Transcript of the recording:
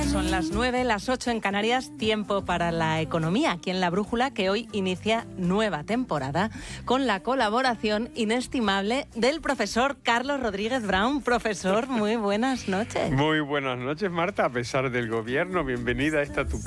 Son las 9, las 8 en Canarias, tiempo para la economía, aquí en La Brújula, que hoy inicia nueva temporada con la colaboración inestimable del profesor Carlos Rodríguez Brown. Profesor, muy buenas noches. Muy buenas noches, Marta, a pesar del gobierno. Bienvenida a esta tu